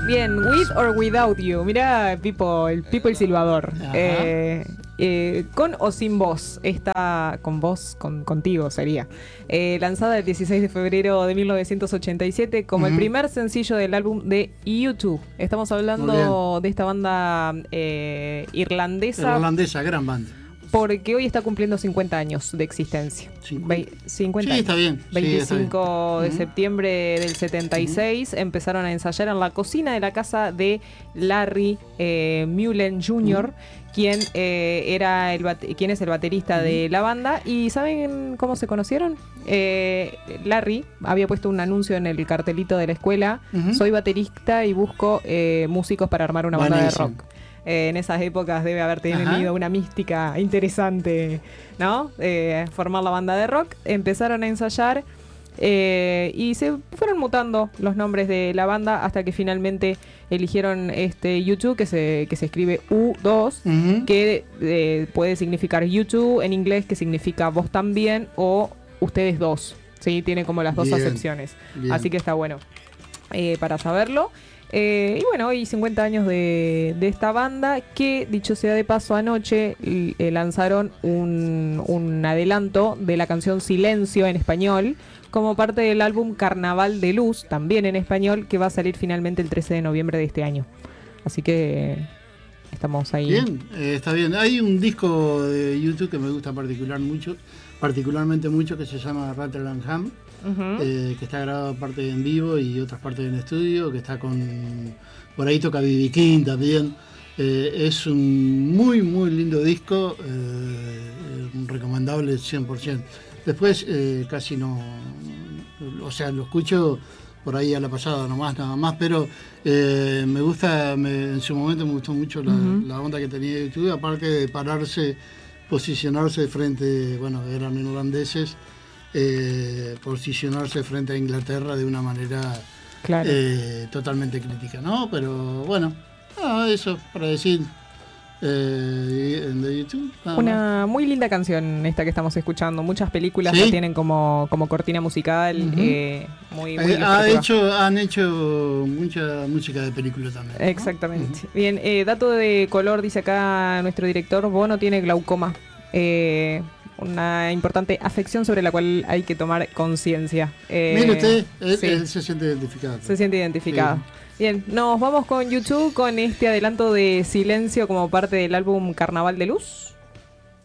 Bien, With or Without You. Mira, Pipo, el silbador. Con o sin voz. Está con voz, contigo sería. Lanzada el 16 de febrero de 1987 como el primer sencillo del álbum de U2. Estamos hablando de esta banda irlandesa. Irlandesa, gran banda. Porque hoy está cumpliendo 50 años de existencia. 50 sí, está bien. 25 de septiembre del 76 empezaron a ensayar en la cocina de la casa de Larry Mullen Jr., quien es el baterista de la banda. ¿Y saben cómo se conocieron? Larry había puesto un anuncio en el cartelito de la escuela: soy baterista y busco músicos para armar una banda de rock. En esas épocas debe haber tenido una mística interesante, ¿no? Formar la banda de rock. Empezaron a ensayar y se fueron mutando los nombres de la banda hasta que finalmente eligieron U2, que se escribe U2, que puede significar U2 en inglés, que significa vos también, o ustedes dos. ¿Sí? Tiene como las dos acepciones. Así que está bueno para saberlo. Y bueno, hoy 50 años de esta banda, que dicho sea de paso, anoche lanzaron un adelanto de la canción Silencio en español como parte del álbum Carnaval de Luz, también en español, que va a salir finalmente el 13 de noviembre de este año. Así que estamos ahí. Bien, está bien. Hay un disco de YouTube que me gusta particularmente mucho, que se llama Rattle and Hum. Que está grabado parte en vivo y otras partes en estudio, que está por ahí toca B.B. King también. Es un muy muy lindo disco, recomendable 100%. Después casi no, o sea, lo escucho por ahí a la pasada nada más, pero me gusta, en su momento me gustó mucho la onda que tenía YouTube, aparte de posicionarse frente, bueno, eran irlandeses, posicionarse frente a Inglaterra de una manera totalmente crítica, ¿no? Pero bueno, eso para decir de YouTube. Una muy linda canción esta que estamos escuchando. Muchas películas la tienen como cortina musical. Muy han hecho mucha música de película también, ¿no? Exactamente. Bien, dato de color, dice acá nuestro director: Bono tiene glaucoma. Una importante afección sobre la cual hay que tomar conciencia. Mire usted, él se siente identificado. Se siente identificado. Bien, nos vamos con YouTube con este adelanto de Silencio como parte del álbum Carnaval de Luz.